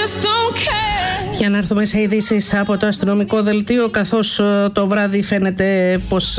Για να έρθουμε σε ειδήσεις από το αστυνομικό δελτίο, καθώς το βράδυ φαίνεται πως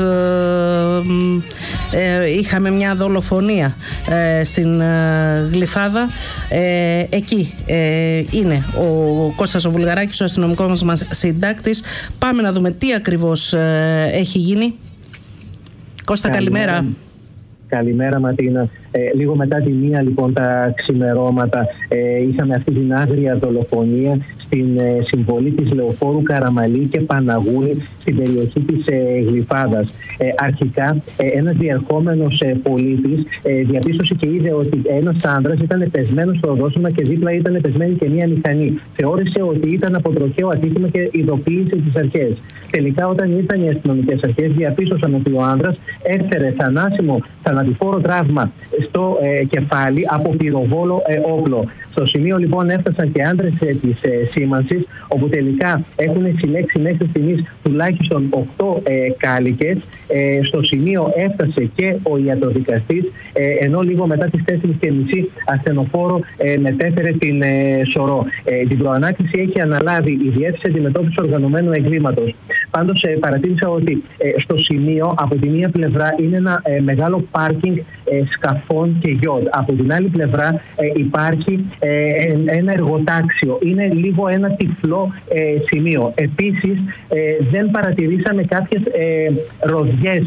είχαμε μια δολοφονία στην Γλυφάδα. Εκεί είναι ο Κώστας ο Βουλγαράκης, ο αστυνομικός μας συντάκτης. Πάμε να δούμε τι ακριβώς έχει γίνει. Κώστα, καλημέρα. Καλημέρα, Ματίνα. Λίγο μετά τη 1 λοιπόν τα ξημερώματα είχαμε αυτή την άγρια δολοφονία στην συμβολή της Λεωφόρου Καραμαλή και Παναγούνη στην περιοχή της Γλυφάδας. Αρχικά ένας διερχόμενος πολίτης διαπίστωσε και είδε ότι ένας άνδρας ήταν πεσμένος στο οδόστρωμα και δίπλα ήταν πεσμένη και μία μηχανή. Θεώρησε ότι ήταν από τροχαίο ατύχημα και ειδοποίησε τις αρχές. Τελικά, όταν ήρθαν οι αστυνομικές αρχές, διαπίστωσαν ότι ο άνδρας έφερε θανάσιμο θανατηφόρο τραύμα στο κεφάλι από πυροβόλο όπλο. Στο σημείο λοιπόν έφτασαν και άντρες της σήμανσης, όπου τελικά έχουν συλλέξει μέχρι στιγμής τουλάχιστον 8 κάλικες. Στο σημείο έφτασε και ο ιατροδικαστής, ενώ λίγο μετά τις 4:30 ασθενοφόρο μετέφερε την σωρό. Την προανάκριση έχει αναλάβει η Διεύθυνση Αντιμετώπισης Οργανωμένου Εγκλήματος. Πάντως παρατήρησα ότι στο σημείο από τη μία πλευρά είναι ένα μεγάλο πάρκινγκ σκαφών και γιότ. Από την άλλη πλευρά υπάρχει ένα εργοτάξιο. Είναι λίγο ένα τυφλό σημείο. Επίσης δεν παρατηρήσαμε κάποιες ροδιές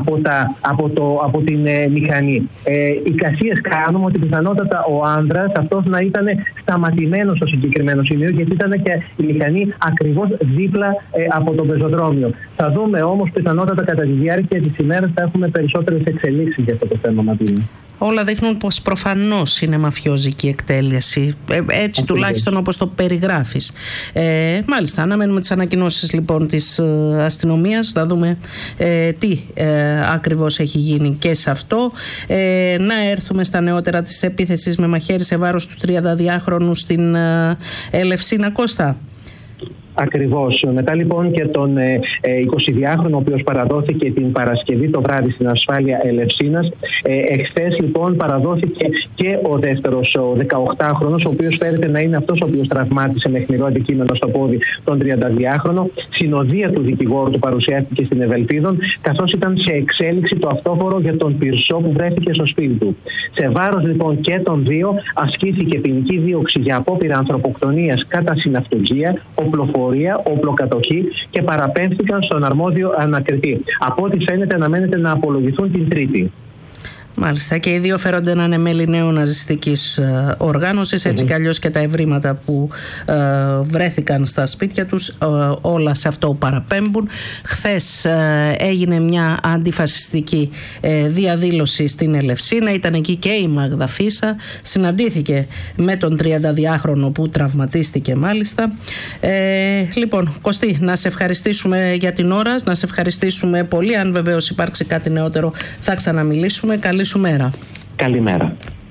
από την μηχανή. Εικασίες κάνουμε ότι πιθανότατα ο άνδρας αυτός να ήταν σταματημένος στο συγκεκριμένο σημείο, γιατί ήταν και η μηχανή ακριβώς δίπλα από το πεζοδρόμιο. Θα δούμε όμως πιθανότατα κατά τη διάρκεια της ημέρας θα έχουμε περισσότερες εξελίξεις για αυτό το θέμα, Ματίνα. Όλα δείχνουν πως προφανώς είναι μαφιόζικη εκτέλεση, έτσι τουλάχιστον όπως το περιγράφεις. Μάλιστα, αναμένουμε τις ανακοινώσεις λοιπόν της αστυνομίας, να δούμε τι ακριβώς έχει γίνει και σε αυτό. Να έρθουμε στα νεότερα της επίθεσης με μαχαίρι σε βάρος του 32χρονου στην Ελευσίνα, Κώστα. Ακριβώς. Μετά λοιπόν και τον 22χρονο, ο οποίος παραδόθηκε την Παρασκευή το βράδυ στην ασφάλεια Ελευσίνας. Εχθές λοιπόν παραδόθηκε και ο δεύτερος, ο 18χρονος, ο οποίος φέρεται να είναι αυτός ο οποίος τραυμάτισε με αιχμηρό αντικείμενο στο πόδι τον 32χρονο. Συνοδεία του δικηγόρου του παρουσιάστηκε στην Ευελπίδων, καθώς ήταν σε εξέλιξη το αυτόφορο για τον πυρσό που βρέθηκε στο σπίτι του. Σε βάρος λοιπόν και των δύο ασκήθηκε ποινική δίωξη για απόπειρα ανθρωποκτονίας κατά συναυτουργία, οπλοκατοχή και παραπέμφθηκαν στον αρμόδιο ανακριτή. Από ό,τι φαίνεται αναμένεται να απολογηθούν την Τρίτη. Μάλιστα, και οι δύο φέρονται να είναι μέλη νεοναζιστικής οργάνωσης, έτσι κι αλλιώς και τα ευρήματα που βρέθηκαν στα σπίτια τους όλα σε αυτό παραπέμπουν. Χθες έγινε μια αντιφασιστική διαδήλωση στην Ελευσίνα, ήταν εκεί και η Μάγδα Φίσα, συναντήθηκε με τον 32χρονο που τραυματίστηκε μάλιστα. Λοιπόν, Κωστή, να σε ευχαριστήσουμε για την ώρα, να σε ευχαριστήσουμε πολύ. Αν βεβαίως υπάρξει κάτι νεότερο θα ξαναμιλήσουμε. Καλή σου μέρα. Καλημέρα.